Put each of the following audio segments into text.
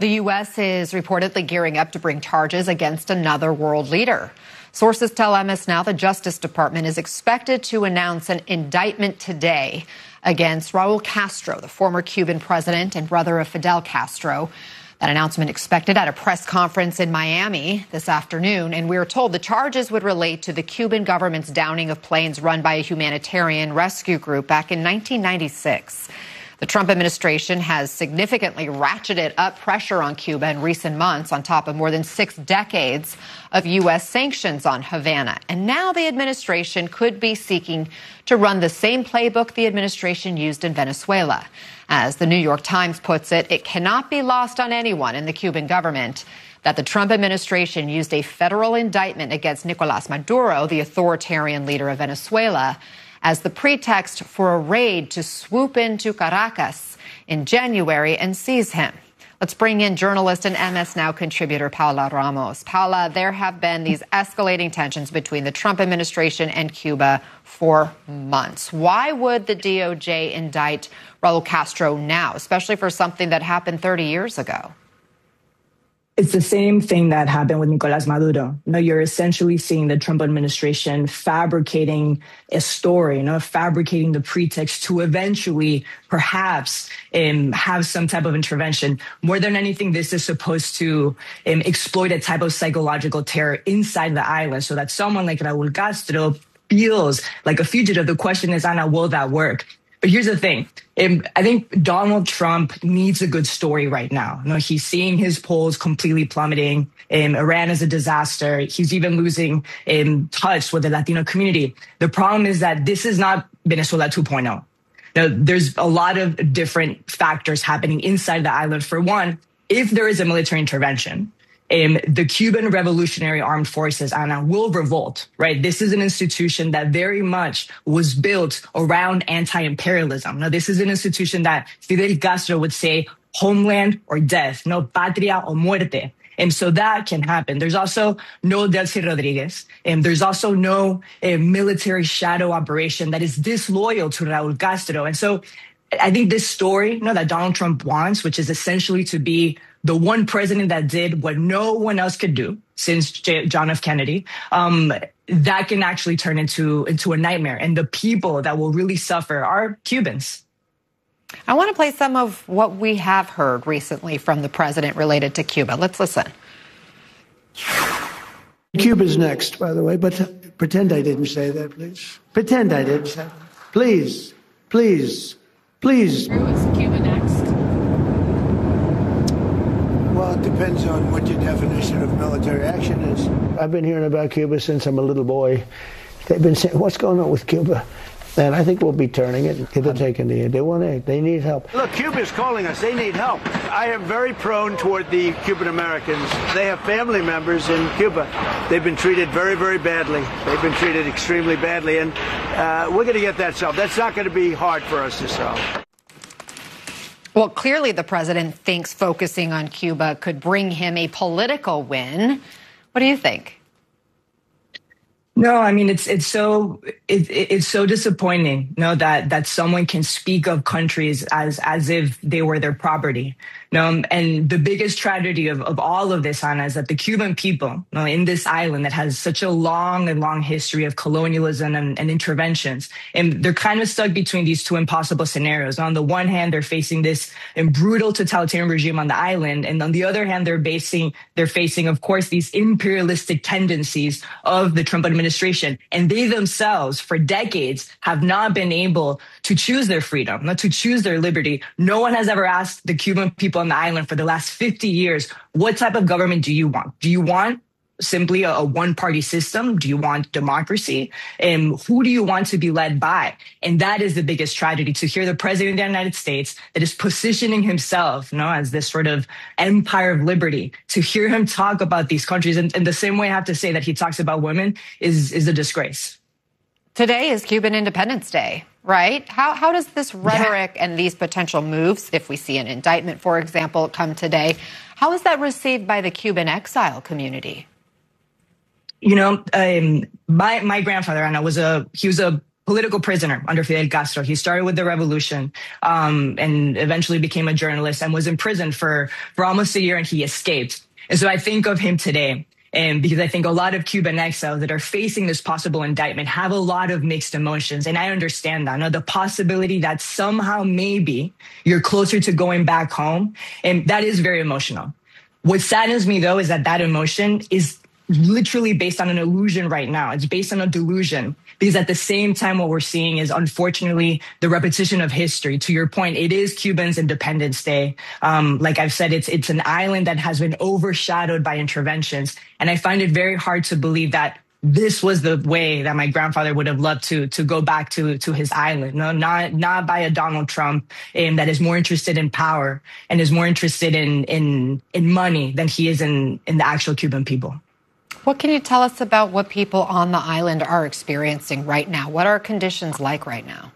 The U.S. is reportedly gearing up to bring charges against another world leader. Sources tell MS Now the Justice Department is expected to announce an indictment today against Raul Castro, the former Cuban president and brother of Fidel Castro. That announcement expected at a press conference in Miami this afternoon. And we were told the charges would relate to the Cuban government's downing of planes run by a humanitarian rescue group back in 1996. The Trump administration has significantly ratcheted up pressure on Cuba in recent months on top of more than 6 decades of U.S. sanctions on Havana. And now the administration could be seeking to run the same playbook the administration used in Venezuela. As the New York Times puts it, it cannot be lost on anyone in the Cuban government that the Trump administration used a federal indictment against Nicolas Maduro, the authoritarian leader of Venezuela, as the pretext for a raid to swoop into Caracas in January and seize him. Let's bring in journalist and MS Now contributor Paula Ramos. Paula, there have been these escalating tensions between the Trump administration and Cuba for months. Why would the DOJ indict Raul Castro now, especially for something that happened 30 years ago? It's the same thing that happened with Nicolas Maduro. You're essentially seeing the Trump administration fabricating a story, fabricating the pretext to eventually perhaps have some type of intervention. More than anything, this is supposed to exploit a type of psychological terror inside the island so that someone like Raul Castro feels like a fugitive. The question is, Ana, will that work? But here's the thing. I think Donald Trump needs a good story right now. He's seeing his polls completely plummeting. Iran is a disaster. He's even losing touch with the Latino community. The problem is that this is not Venezuela 2.0. Now, there's a lot of different factors happening inside the island. For one, if there is a military intervention, the Cuban Revolutionary Armed Forces, Ana, will revolt, right? This is an institution that very much was built around anti-imperialism. Now, this is an institution that Fidel Castro would say, homeland or death, patria o muerte. And so that can happen. There's also no Delcy Rodriguez. And there's also no military shadow operation that is disloyal to Raul Castro. And so I think this story, that Donald Trump wants, which is essentially to be the one president that did what no one else could do since John F. Kennedy, that can actually turn into a nightmare. And the people that will really suffer are Cubans. I want to play some of what we have heard recently from the president related to Cuba. Let's listen. Cuba's next, by the way, but pretend I didn't say that, please. Pretend I didn't say that. Please, please, please. Is Cuba next? Well, it depends on what your definition of military action is. I've been hearing about Cuba since I'm a little boy. They've been saying, what's going on with Cuba? And I think we'll be turning it. They're taking the They want aid. They need help. Look, Cuba's calling us. They need help. I am very prone toward the Cuban Americans. They have family members in Cuba. They've been treated very, very badly. They've been treated extremely badly. And we're going to get that solved. That's not going to be hard for us to solve. Well, clearly the president thinks focusing on Cuba could bring him a political win. What do you think? No, I mean, it's so disappointing, that someone can speak of countries as if they were their property. And the biggest tragedy of all of this, Ana, is that the Cuban people, in this island that has such a long history of colonialism and interventions, and they're kind of stuck between these two impossible scenarios. On the one hand, they're facing this brutal totalitarian regime on the island, and on the other hand, they're facing, of course, these imperialistic tendencies of the Trump administration. And they themselves, for decades, have not been able to choose their freedom, not to choose their liberty. No one has ever asked the Cuban people on the island for the last 50 years, what type of government do you want? Do you want simply a one-party system? Do you want democracy? And who do you want to be led by? And that is the biggest tragedy, to hear the president of the United States that is positioning himself, as this sort of empire of liberty, to hear him talk about these countries. And the same way I have to say that he talks about women is a disgrace. Today is Cuban Independence Day, right? How does this rhetoric and these potential moves, if we see an indictment, for example, come today, how is that received by the Cuban exile community? My grandfather, Ana, he was a political prisoner under Fidel Castro. He started with the revolution, and eventually became a journalist and was imprisoned for almost a year, and he escaped. And so I think of him today, and because I think a lot of Cuban exiles that are facing this possible indictment have a lot of mixed emotions. And I understand that. The possibility that somehow maybe you're closer to going back home. And that is very emotional. What saddens me, though, is that emotion is literally based on an illusion right now. It's based on a delusion, because at the same time, what we're seeing is, unfortunately, the repetition of history. To your point, it is Cuba's Independence Day. Like I've said, it's an island that has been overshadowed by interventions. And I find it very hard to believe that this was the way that my grandfather would have loved to go back to his island. No, not by a Donald Trump that is more interested in power and is more interested in money than he is in the actual Cuban people. What can you tell us about what people on the island are experiencing right now? What are conditions like right now?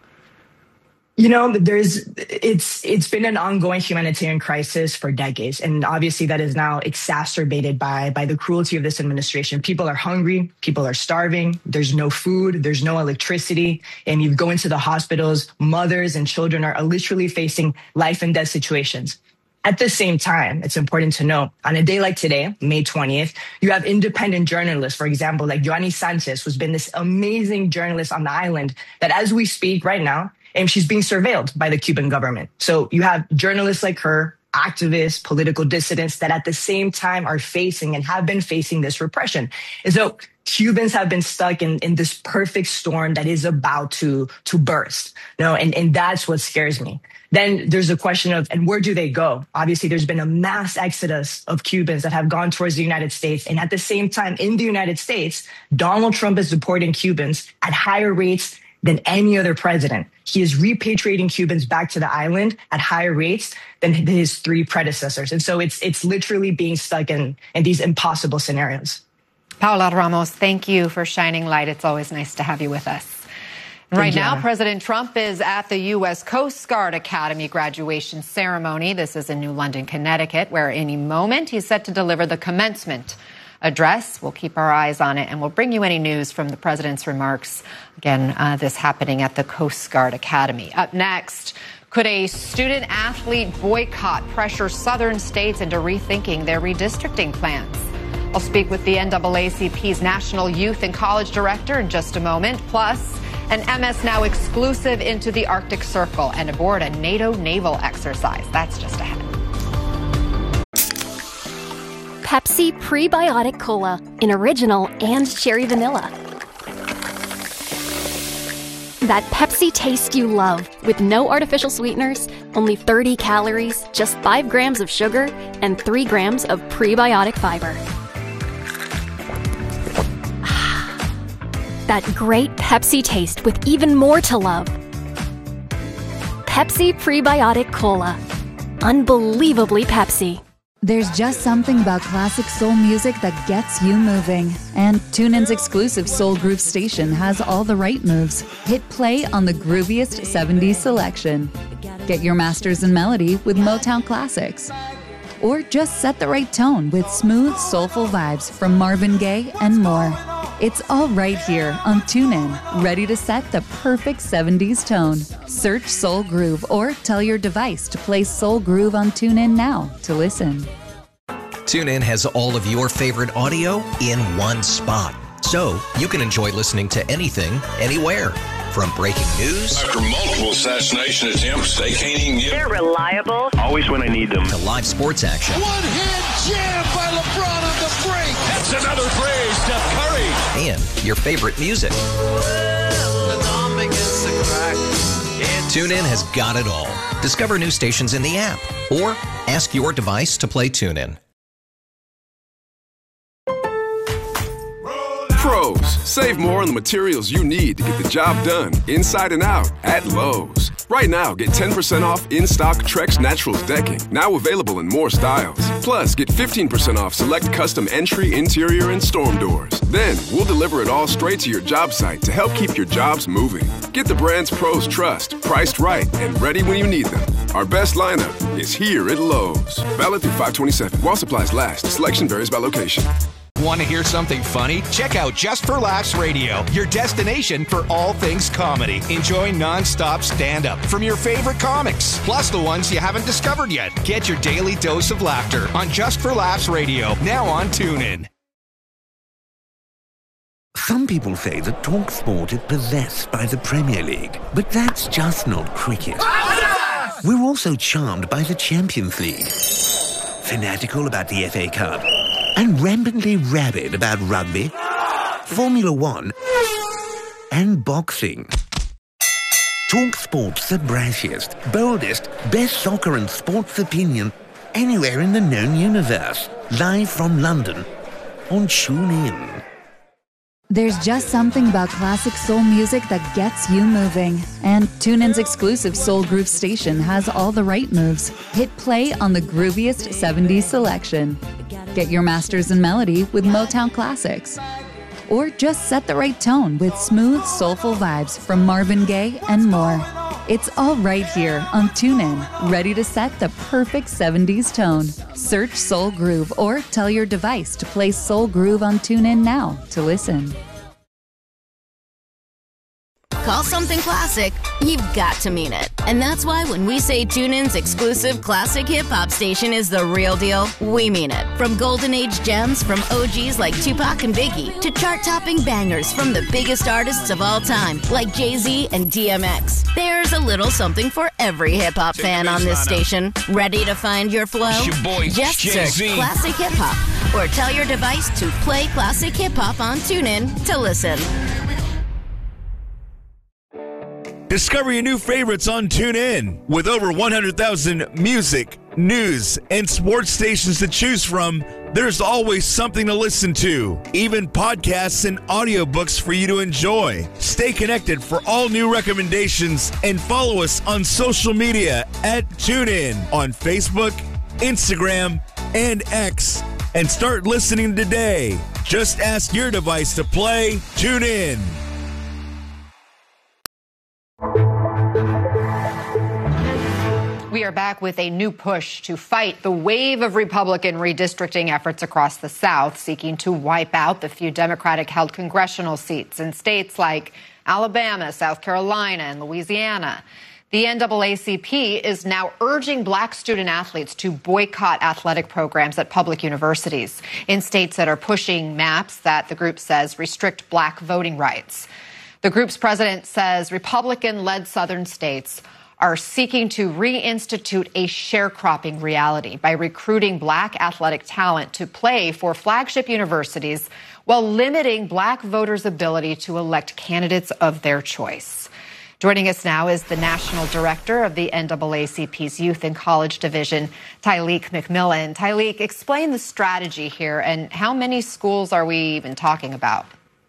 It's been an ongoing humanitarian crisis for decades. And obviously that is now exacerbated by the cruelty of this administration. People are hungry. People are starving. There's no food. There's no electricity. And you go into the hospitals, mothers and children are literally facing life and death situations. At the same time, it's important to note, on a day like today, May 20th, you have independent journalists, for example, like Joanny Sanchez, who's been this amazing journalist on the island, that as we speak right now, and she's being surveilled by the Cuban government. So you have journalists like her, activists, political dissidents, that at the same time are facing and have been facing this repression. And so Cubans have been stuck in this perfect storm that is about to burst. And that's what scares me. Then there's a question of, and where do they go? Obviously, there's been a mass exodus of Cubans that have gone towards the United States. And at the same time, in the United States, Donald Trump is deporting Cubans at higher rates than any other president. He is repatriating Cubans back to the island at higher rates than his three predecessors. And so it's literally being stuck in these impossible scenarios. Paola Ramos, thank you for shining light. It's always nice to have you with us. Right now, President Trump is at the U.S. Coast Guard Academy graduation ceremony. This is in New London, Connecticut, where any moment he's set to deliver the commencement address. We'll keep our eyes on it, and we'll bring you any news from the president's remarks. Again, this happening at the Coast Guard Academy. Up next, could a student-athlete boycott pressure southern states into rethinking their redistricting plans? I'll speak with the NAACP's National Youth and College Director in just a moment. Plus, an MS Now exclusive into the Arctic Circle and aboard a NATO naval exercise. That's just ahead. Pepsi Prebiotic Cola in original and cherry vanilla. That Pepsi taste you love, with no artificial sweeteners, only 30 calories, just 5 grams of sugar, and 3 grams of prebiotic fiber. That great Pepsi taste with even more to love. Pepsi Prebiotic Cola. Unbelievably Pepsi. There's just something about classic soul music that gets you moving. And TuneIn's exclusive Soul Groove station has all the right moves. Hit play on the grooviest 70s selection. Get your masters in melody with Motown classics. Or just set the right tone with smooth, soulful vibes from Marvin Gaye and more. It's all right here on TuneIn, ready to set the perfect 70s tone. Search Soul Groove or tell your device to play Soul Groove on TuneIn now to listen. TuneIn has all of your favorite audio in one spot, so you can enjoy listening to anything, anywhere. From breaking news after multiple assassination attempts, they can't even get. They're reliable. Always when I need them. To live sports action. One-hand jam by LeBron on the break. That's another three, Steph Curry. And your favorite music. TuneIn has got it all. Discover new stations in the app or ask your device to play TuneIn. Pros, save more on the materials you need to get the job done inside and out at Lowe's. Right now, get 10% off in-stock Trex Naturals decking, now available in more styles. Plus, get 15% off select custom entry, interior, and storm doors. Then, we'll deliver it all straight to your job site to help keep your jobs moving. Get the brands pros trust, priced right, and ready when you need them. Our best lineup is here at Lowe's. Valid through 5/27. While supplies last, selection varies by location. Want to hear something funny? Check out Just for Laughs Radio, your destination for all things comedy. Enjoy non-stop stand-up from your favorite comics, plus the ones you haven't discovered yet. Get your daily dose of laughter on Just for Laughs Radio, now on TuneIn. Some people say that TalkSport is possessed by the Premier League, but that's just not cricket. We're also charmed by the Champions League, fanatical about the FA Cup, and rampantly rabid about rugby, Formula One, and boxing. TalkSport's the brashiest, boldest, best soccer and sports opinion anywhere in the known universe. Live from London on TuneIn. There's just something about classic soul music that gets you moving. And TuneIn's exclusive Soul Groove station has all the right moves. Hit play on the grooviest 70s selection. Get your masters in melody with Motown classics. Or just set the right tone with smooth, soulful vibes from Marvin Gaye and more. It's all right here on TuneIn, ready to set the perfect 70s tone. Search Soul Groove or tell your device to play Soul Groove on TuneIn now to listen. Call something classic, you've got to mean it. And that's why when we say TuneIn's exclusive classic hip-hop station is the real deal, we mean it. From golden age gems from OGs like Tupac and Biggie to chart-topping bangers from the biggest artists of all time like Jay-Z and DMX. There's a little something for every hip-hop fan on this station. Ready to find your flow? Just search Classic Hip-Hop or tell your device to play Classic Hip-Hop on TuneIn to listen. Discover your new favorites on TuneIn. With over 100,000 music, news, and sports stations to choose from, there's always something to listen to, even podcasts and audiobooks for you to enjoy. Stay connected for all new recommendations and follow us on social media at TuneIn on Facebook, Instagram, and X. And start listening today. Just ask your device to play TuneIn. We are back with a new push to fight the wave of Republican redistricting efforts across the South, seeking to wipe out the few Democratic-held congressional seats in states like Alabama, South Carolina, and Louisiana. The NAACP is now urging black student athletes to boycott athletic programs at public universities in states that are pushing maps that the group says restrict black voting rights. The group's president says Republican-led southern states are seeking to reinstitute a sharecropping reality by recruiting black athletic talent to play for flagship universities while limiting black voters' ability to elect candidates of their choice. Joining us now is the national director of the NAACP's Youth and College Division, Tyleek McMillan. Tyleek, explain the strategy here and how many schools are we even talking about?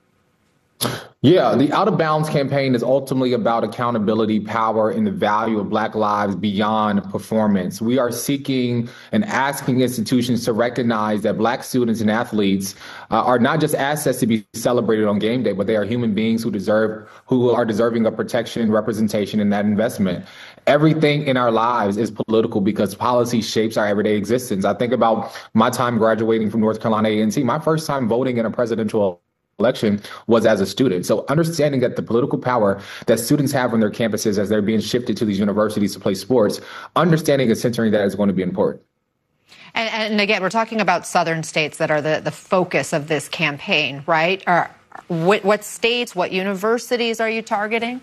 Yeah, the Out of Bounds campaign is ultimately about accountability, power, and the value of Black lives beyond performance. We are seeking and asking institutions to recognize that Black students and athletes are not just assets to be celebrated on game day, but they are human beings who are deserving of protection, representation, and that investment. Everything in our lives is political because policy shapes our everyday existence. I think about my time graduating from North Carolina A&T. My first time voting in a presidential election was as a student. So understanding that the political power that students have on their campuses as they're being shifted to these universities to play sports, understanding and centering that is going to be important. And again, we're talking about southern states that are the focus of this campaign, right? What states, what universities are you targeting?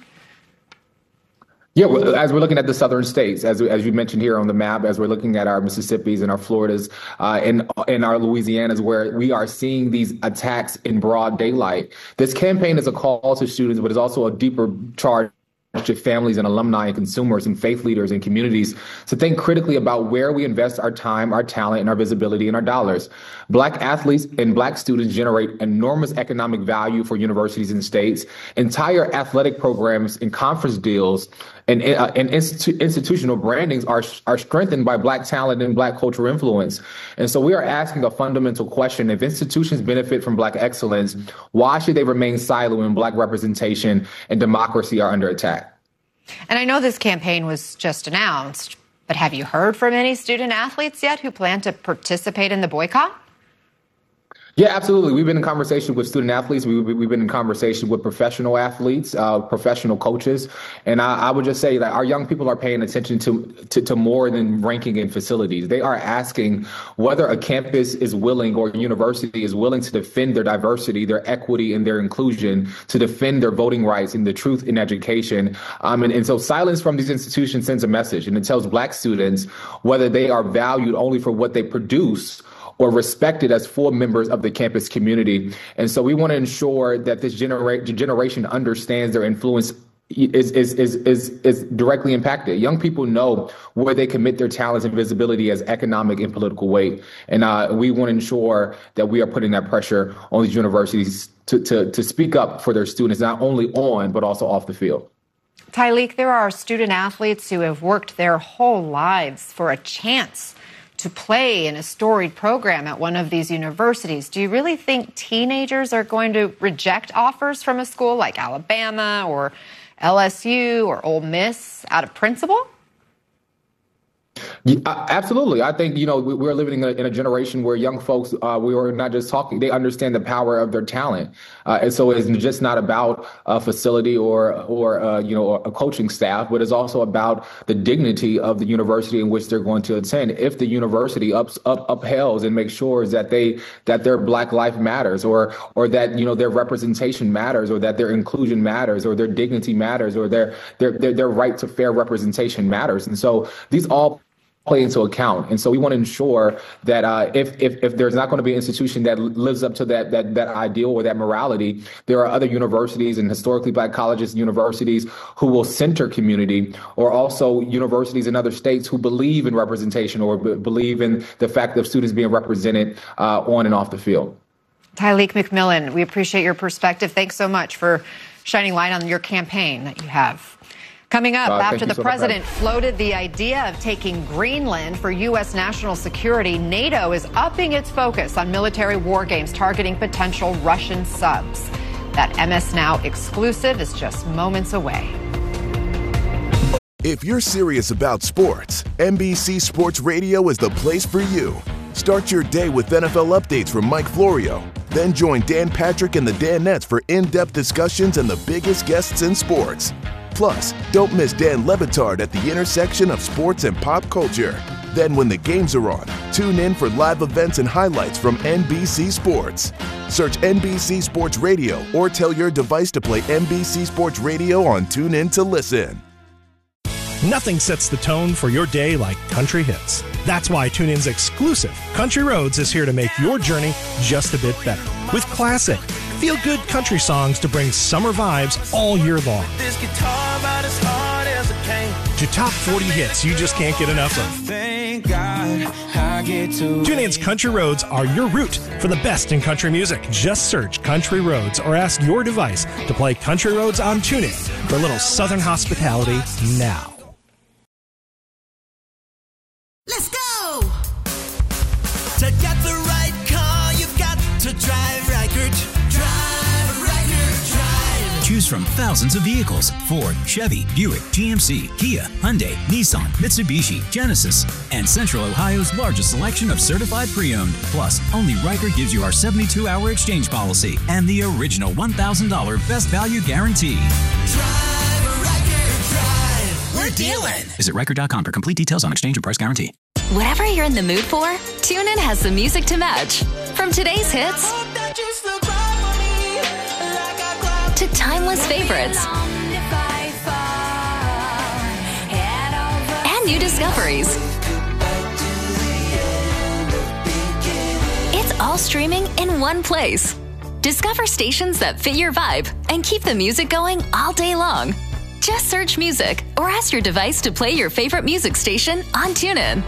Yeah, as we're looking at the southern states, as you mentioned here on the map, as we're looking at our Mississippis and our Floridas and our Louisianas, where we are seeing these attacks in broad daylight. This campaign is a call to students, but it's also a deeper charge to families and alumni and consumers and faith leaders and communities to think critically about where we invest our time, our talent, and our visibility and our dollars. Black athletes and Black students generate enormous economic value for universities and states. Entire athletic programs and conference deals and institutional brandings are strengthened by Black talent and Black cultural influence. And so we are asking a fundamental question. If institutions benefit from Black excellence, why should they remain siloed when Black representation and democracy are under attack? And I know this campaign was just announced, but have you heard from any student athletes yet who plan to participate in the boycott? Yeah, absolutely. We've been in conversation with student athletes. We've been in conversation with professional athletes, professional coaches. And I would just say that our young people are paying attention to more than ranking in facilities. They are asking whether a campus is willing or a university is willing to defend their diversity, their equity, and their inclusion, to defend their voting rights and the truth in education. And so silence from these institutions sends a message, and it tells Black students whether they are valued only for what they produce or respected as full members of the campus community. And so we want to ensure that this generation understands their influence is directly impacted. Young people know where they commit their talents and visibility as economic and political weight. And we want to ensure that we are putting that pressure on these universities to speak up for their students, not only on, but also off the field. Tyleik, there are student athletes who have worked their whole lives for a chance to play in a storied program at one of these universities. Do you really think teenagers are going to reject offers from a school like Alabama or LSU or Ole Miss out of principle? Yeah, absolutely. I think, we're living in a generation where young folks, we are not just talking, they understand the power of their talent. And so it's just not about a facility or a coaching staff, but it's also about the dignity of the university in which they're going to attend. If the university upheld and makes sure that their Black life matters, or that, their representation matters, or that their inclusion matters, or their dignity matters, or their right to fair representation matters. And so these all play into account. And so we want to ensure that if there's not going to be an institution that lives up to that ideal or that morality, there are other universities and historically Black colleges and universities who will center community, or also universities in other states who believe in representation or believe in the fact of students being represented on and off the field. Tyleik McMillan, we appreciate your perspective. Thanks so much for shining light on your campaign that you have. Coming up, after the president floated the idea of taking Greenland for U.S. national security, NATO is upping its focus on military war games targeting potential Russian subs. That MS Now exclusive is just moments away. If you're serious about sports, NBC Sports Radio is the place for you. Start your day with NFL updates from Mike Florio. Then join Dan Patrick and the Danettes for in-depth discussions and the biggest guests in sports. Plus, don't miss Dan Le Batard at the intersection of sports and pop culture. Then when the games are on, tune in for live events and highlights from NBC Sports. Search NBC Sports Radio or tell your device to play NBC Sports Radio on TuneIn to listen. Nothing sets the tone for your day like country hits. That's why TuneIn's exclusive Country Roads is here to make your journey just a bit better. With classic, feel-good country songs to bring summer vibes all year long. To top 40 hits you just can't get enough of. TuneIn's Country Roads are your route for the best in country music. Just search Country Roads or ask your device to play Country Roads on TuneIn for a little southern hospitality now. Let's go! To get the right car, you've got to drive Reichert. Drive Reichert, drive. Choose from thousands of vehicles: Ford, Chevy, Buick, GMC, Kia, Hyundai, Nissan, Mitsubishi, Genesis, and Central Ohio's largest selection of certified pre-owned. Plus, only Reichert gives you our 72-hour exchange policy and the original $1,000 best value guarantee. Drive Reichert, drive. We're dealing. Visit Reichert.com for complete details on exchange and price guarantee. Whatever you're in the mood for, TuneIn has the music to match. From today's hits to timeless favorites and new discoveries. It's all streaming in one place. Discover stations that fit your vibe and keep the music going all day long. Just search music or ask your device to play your favorite music station on TuneIn.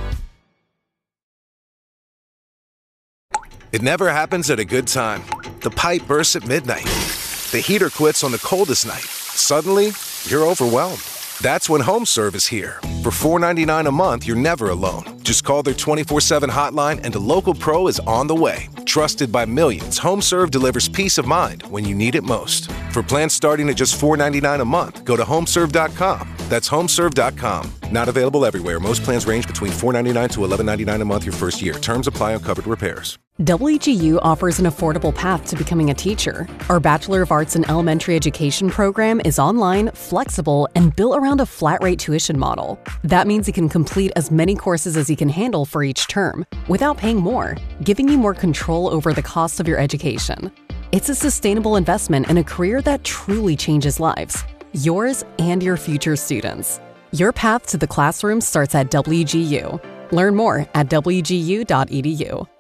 It never happens at a good time. The pipe bursts at midnight. The heater quits on the coldest night. Suddenly, you're overwhelmed. That's when HomeServe is here. For $4.99 a month, you're never alone. Just call their 24/7 hotline and a local pro is on the way. Trusted by millions, HomeServe delivers peace of mind when you need it most. For plans starting at just $4.99 a month, go to HomeServe.com. That's HomeServe.com. Not available everywhere. Most plans range between $4.99 to $11.99 a month your first year. Terms apply on covered repairs. WGU offers an affordable path to becoming a teacher. Our Bachelor of Arts in Elementary Education program is online, flexible, and built around a flat-rate tuition model. That means you can complete as many courses as you can handle for each term, without paying more, giving you more control over the cost of your education. It's a sustainable investment in a career that truly changes lives, yours and your future students. Your path to the classroom starts at WGU. Learn more at wgu.edu.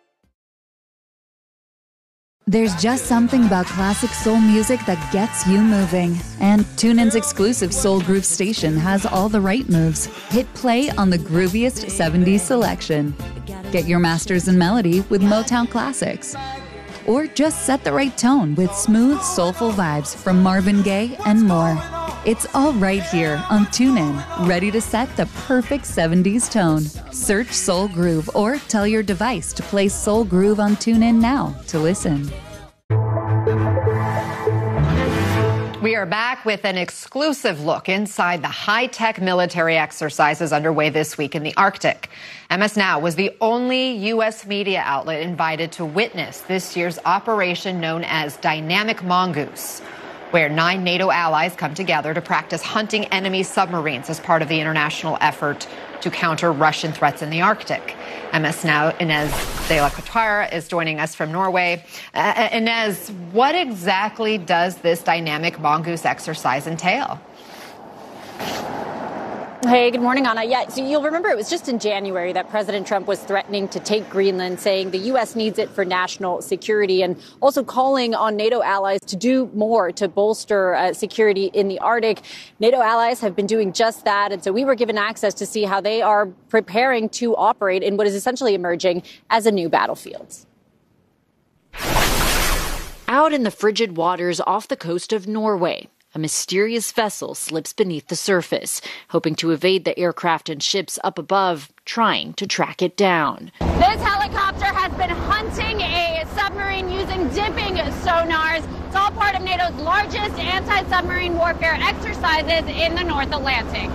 There's just something about classic soul music that gets you moving. And TuneIn's exclusive Soul Groove station has all the right moves. Hit play on the grooviest 70s selection. Get your masters in melody with Motown classics. Or just set the right tone with smooth, soulful vibes from Marvin Gaye and more. It's all right here on TuneIn, ready to set the perfect 70s tone. Search Soul Groove or tell your device to play Soul Groove on TuneIn now to listen. We are back with an exclusive look inside the high-tech military exercises underway this week in the Arctic. MS Now was the only U.S. media outlet invited to witness this year's operation known as Dynamic Mongoose, where 9 NATO allies come together to practice hunting enemy submarines as part of the international effort to counter Russian threats in the Arctic. MS Now, Inez de la Couture is joining us from Norway. Inez, what exactly does this Dynamic Mongoose exercise entail? Hey, good morning, Anna. Yeah, so you'll remember it was just in January that President Trump was threatening to take Greenland, saying the U.S. needs it for national security, and also calling on NATO allies to do more to bolster security in the Arctic. NATO allies have been doing just that, and so we were given access to see how they are preparing to operate in what is essentially emerging as a new battlefield. Out in the frigid waters off the coast of Norway, a mysterious vessel slips beneath the surface, hoping to evade the aircraft and ships up above, trying to track it down. This helicopter has been hunting a submarine using dipping sonars. It's all part of NATO's largest anti-submarine warfare exercises in the North Atlantic.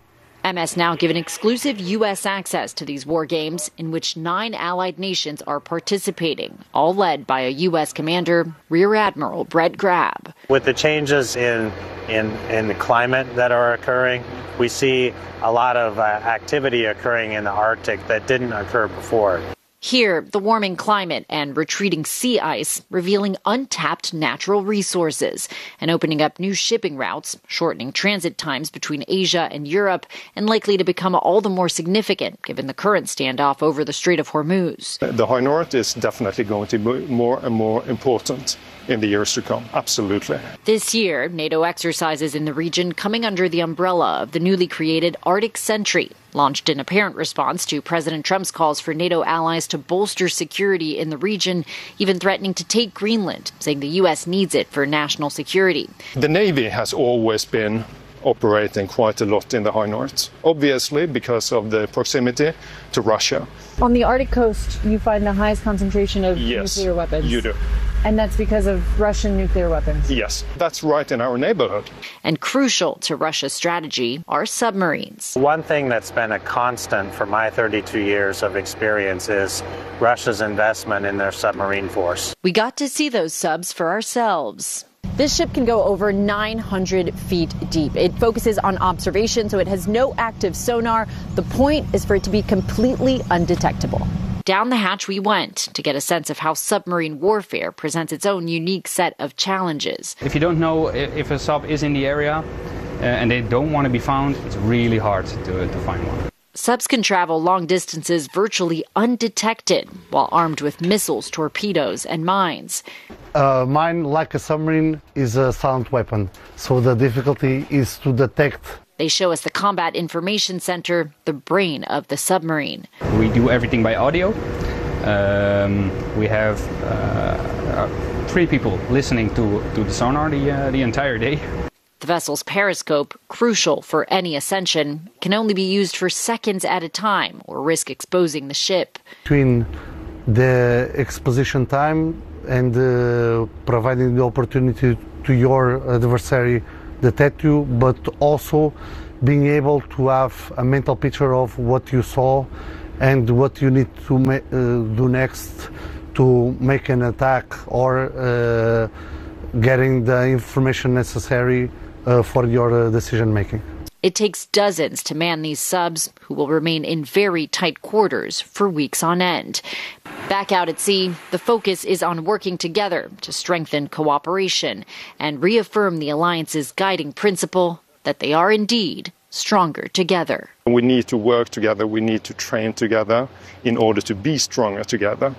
MS Now given exclusive U.S. access to these war games in which 9 allied nations are participating, all led by a U.S. commander, Rear Admiral Brett Grabb. With the changes in the climate that are occurring, we see a lot of activity occurring in the Arctic that didn't occur before. Here, the warming climate and retreating sea ice revealing untapped natural resources and opening up new shipping routes, shortening transit times between Asia and Europe, and likely to become all the more significant given the current standoff over the Strait of Hormuz. The High North is definitely going to be more and more important in the years to come. Absolutely. This year, NATO exercises in the region coming under the umbrella of the newly created Arctic Sentry, launched in apparent response to President Trump's calls for NATO allies to bolster security in the region, even threatening to take Greenland, saying the U.S. needs it for national security. The Navy has always been operating quite a lot in the High North, obviously because of the proximity to Russia. On the Arctic coast, you find the highest concentration of nuclear weapons. Yes, you do. And that's because of Russian nuclear weapons? Yes, that's right in our neighborhood. And crucial to Russia's strategy are submarines. One thing that's been a constant for my 32 years of experience is Russia's investment in their submarine force. We got to see those subs for ourselves. This ship can go over 900 feet deep. It focuses on observation, so it has no active sonar. The point is for it to be completely undetectable. Down the hatch we went to get a sense of how submarine warfare presents its own unique set of challenges. If you don't know if a sub is in the area and they don't want to be found, it's really hard to find one. Subs can travel long distances virtually undetected while armed with missiles, torpedoes, and mines. Mine, like a submarine, is a silent weapon, so the difficulty is to detect. They show us the Combat Information Center, the brain of the submarine. We do everything by audio. We have 3 people listening to the sonar the entire day. The vessel's periscope, crucial for any ascension, can only be used for seconds at a time or risk exposing the ship. Between the exposition time and providing the opportunity to your adversary detect you, but also being able to have a mental picture of what you saw and what you need to do next to make an attack or getting the information necessary for your decision making. It takes dozens to man these subs, who will remain in very tight quarters for weeks on end. Back out at sea, the focus is on working together to strengthen cooperation and reaffirm the alliance's guiding principle that they are indeed stronger together. We need to work together, we need to train together in order to be stronger together.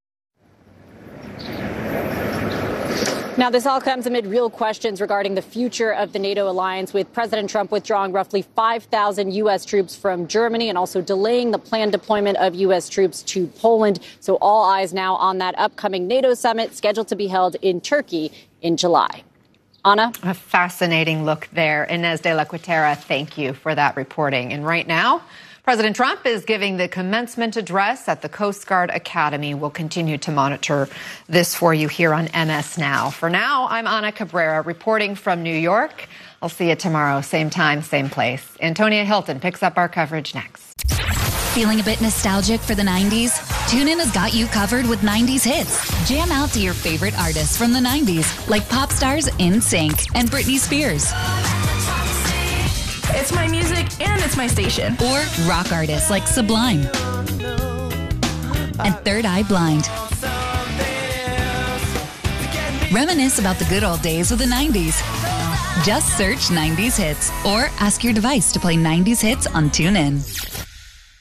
Now, this all comes amid real questions regarding the future of the NATO alliance, with President Trump withdrawing roughly 5,000 U.S. troops from Germany and also delaying the planned deployment of U.S. troops to Poland. So all eyes now on that upcoming NATO summit scheduled to be held in Turkey in July. Anna? A fascinating look there. Inez de la Cuetara, thank you for that reporting. And right now, President Trump is giving the commencement address at the Coast Guard Academy. We'll continue to monitor this for you here on MS Now. For now, I'm Ana Cabrera reporting from New York. I'll see you tomorrow, same time, same place. Antonia Hilton picks up our coverage next. Feeling a bit nostalgic for the 90s? TuneIn has got you covered with 90s hits. Jam out to your favorite artists from the 90s, like pop stars NSYNC and Britney Spears. It's my music and it's my station. Or rock artists like Sublime and Third Eye Blind. Reminisce about the good old days of the 90s. Just search 90s hits or ask your device to play 90s hits on TuneIn.